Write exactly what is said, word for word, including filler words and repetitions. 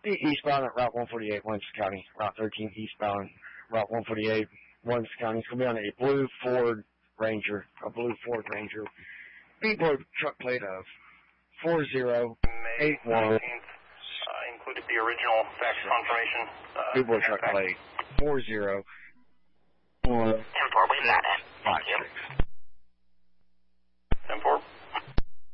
be eastbound at Route one forty-eight, Williamson County. Route thirteen eastbound, Route one forty-eight, Williamson County. It's going to be on a blue Ford Ranger, a blue Ford Ranger. B-board truck plate of four zero eight one. Uh, included the original fax confirmation. Uh, B-board truck plate four zero one. ten four, we've got it. Thank you. Five, six.